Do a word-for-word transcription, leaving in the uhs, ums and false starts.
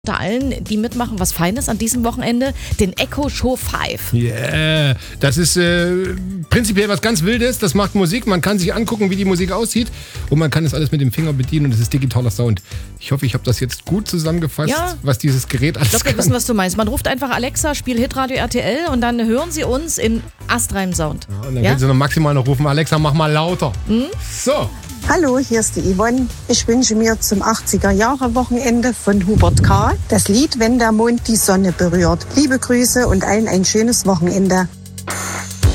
Unter allen, die mitmachen, was Feines an diesem Wochenende, den Echo Show fünf. Yeah, das ist äh, prinzipiell was ganz Wildes, das macht Musik, man kann sich angucken, wie die Musik aussieht und man kann es alles mit dem Finger bedienen und es ist digitaler Sound. Ich hoffe, ich habe das jetzt gut zusammengefasst, ja, was dieses Gerät alles kann. Ich glaube, wir kann. wissen, was du meinst. Man ruft einfach Alexa, spiel Hitradio R T L und dann hören sie uns in astreinem Sound. Ja, und dann ja? können sie noch maximal noch rufen, Alexa, mach mal lauter. Mhm. So. Hallo, hier ist die Yvonne. Ich wünsche mir zum achtziger-Jahre-Wochenende von Hubert K. das Lied Wenn der Mond die Sonne berührt. Liebe Grüße und allen ein schönes Wochenende.